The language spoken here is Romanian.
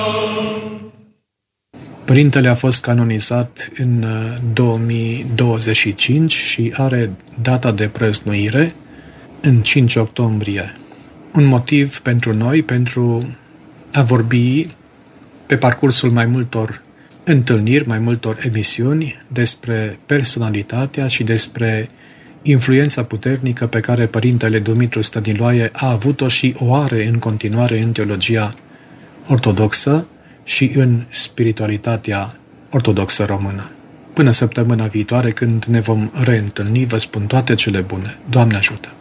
Părintele a fost canonizat în 2025 și are data de prăznuire în 5 octombrie. Un motiv pentru noi, pentru a vorbi pe parcursul mai multor întâlniri, mai multor emisiuni despre personalitatea și despre influența puternică pe care Părintele Dumitru Stăniloae a avut-o și o are în continuare în teologia ortodoxă și în spiritualitatea ortodoxă română. Până săptămâna viitoare, când ne vom reîntâlni, vă spun toate cele bune. Doamne ajută!